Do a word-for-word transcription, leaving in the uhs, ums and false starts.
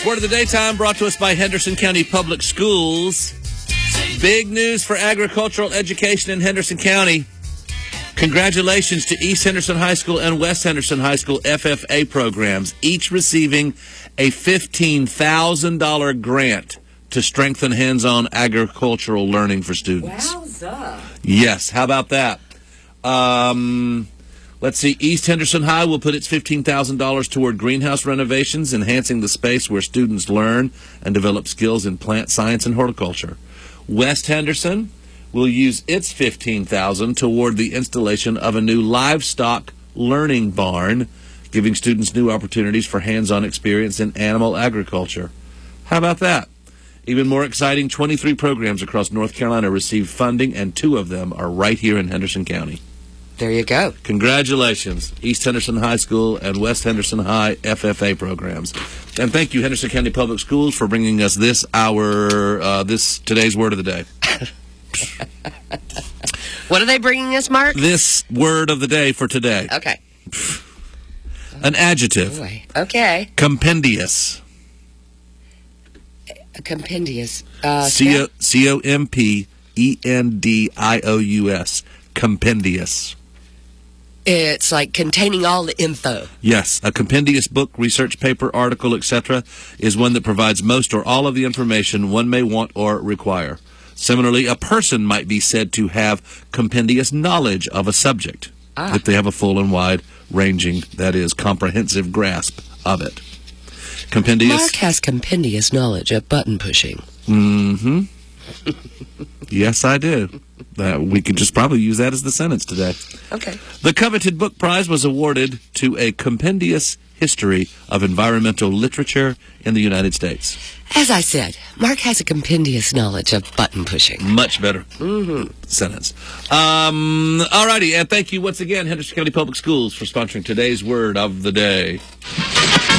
Word of the Daytime brought to us by Henderson County Public Schools. Big news for agricultural education in Henderson County. Congratulations to East Henderson High School and West Henderson High School F F A programs, each receiving a fifteen thousand dollars grant to strengthen hands-on agricultural learning for students. Wowza. Yes, how about that? Um... Let's see, East Henderson High will put its fifteen thousand dollars toward greenhouse renovations, enhancing the space where students learn and develop skills in plant science and horticulture. West Henderson will use its fifteen thousand dollars toward the installation of a new livestock learning barn, giving students new opportunities for hands-on experience in animal agriculture. How about that? Even more exciting, twenty-three programs across North Carolina received funding, and two of them are right here in Henderson County. There you go. Congratulations, East Henderson High School and West Henderson High F F A programs. And thank you, Henderson County Public Schools, for bringing us this hour, uh, this today's word of the day. What are they bringing us, Mark? This word of the day for today. Okay. An adjective. Boy. Okay. Compendious. A compendious. Uh, C O M P E N D I O U S. Compendious. It's like containing all the info. Yes, a compendious book, research paper, article, et cetera is one that provides most or all of the information one may want or require. Similarly, a person might be said to have compendious knowledge of a subject ah. if they have a full and wide-ranging, that is, comprehensive grasp of it. Compendious. Mark has compendious knowledge of button pushing. Mm-hmm. Yes, I do. Uh, we could just probably use that as the sentence today. Okay. The coveted book prize was awarded to A Compendious History of Environmental Literature in the United States. As I said, Mark has a compendious knowledge of button pushing. Much better mm-hmm. sentence. Um, all righty, and thank you once again, Henderson County Public Schools, for sponsoring today's Word of the Day.